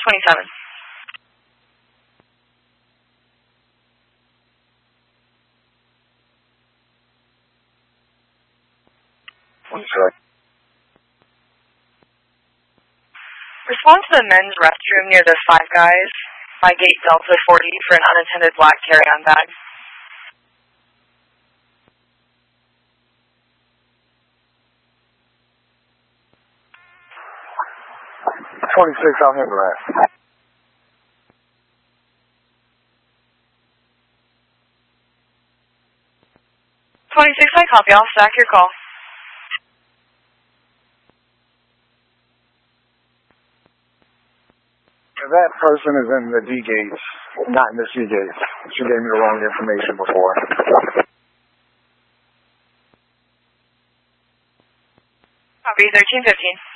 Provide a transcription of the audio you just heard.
27. Respond to the men's restroom near the Five Guys by gate Delta 40 for an unattended black carry-on bag. 26, I'll handle that. 26, I copy. I'll stack your call. That person is in the D gates, not in the C gates. She gave me the wrong information before. Copy, 1315.